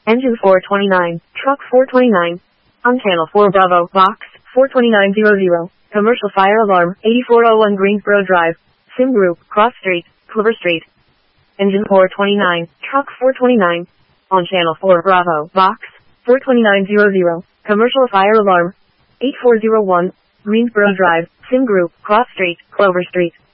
Engine 429, Truck 429. On Channel 4 Bravo, Box 42900. Commercial fire alarm, 8401 Greensboro Drive. Sim Group, Cross Street, Clover Street. Engine 429, Truck 429. On Channel 4 Bravo, Box 42900. Commercial fire alarm, 8401 Greensboro Drive. Sim Group, Cross Street, Clover Street.